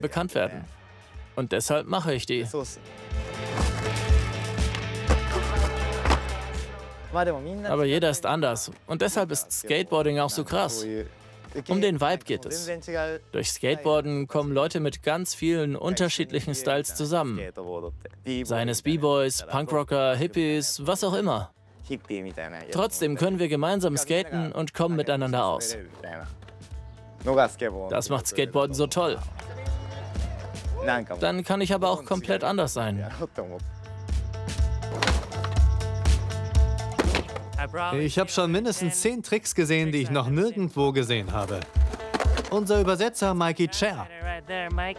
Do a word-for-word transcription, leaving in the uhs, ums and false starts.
bekannt werden. Und deshalb mache ich die. Aber jeder ist anders. Und deshalb ist Skateboarding auch so krass. Um den Vibe geht es. Durch Skateboarden kommen Leute mit ganz vielen unterschiedlichen Styles zusammen. Seien es B-Boys, Punkrocker, Hippies, was auch immer. Trotzdem können wir gemeinsam skaten und kommen miteinander aus. Das macht Skateboarden so toll. Dann kann ich aber auch komplett anders sein. Ich habe schon mindestens zehn Tricks gesehen, die ich noch nirgendwo gesehen habe. Unser Übersetzer Mikey Cher.